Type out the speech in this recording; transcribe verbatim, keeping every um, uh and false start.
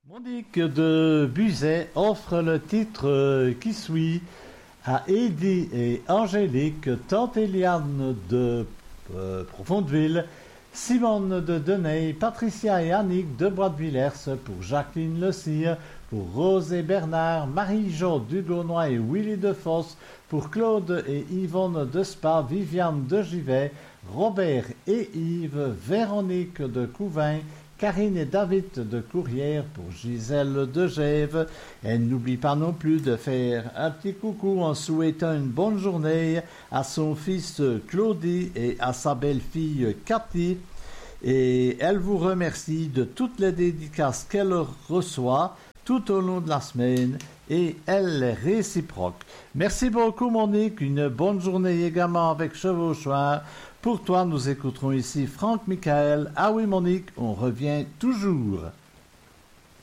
Monique de Buzet offre le titre qui suit à Eddie et Angélique, tante Eliane de euh, Profondeville, Simone de Deney, Patricia et Annick de Bois de Villers, pour Jacqueline Le Cire, pour Rose et Bernard, Marie-Jo Dugonois et Willy Defosse, pour Claude et Yvonne de Spa, Viviane de Givet, Robert et Yves, Véronique de Couvin, Karine et David de Courrières, pour Gisèle de Gèves. Elle n'oublie pas non plus de faire un petit coucou en souhaitant une bonne journée à son fils Claudie et à sa belle-fille Cathy. Et elle vous remercie de toutes les dédicaces qu'elle reçoit tout au long de la semaine et elle est réciproque. Merci beaucoup Monique, une bonne journée également avec Chevauchoir. Pour toi, nous écouterons ici Franck Michael. Ah oui Monique, on revient toujours.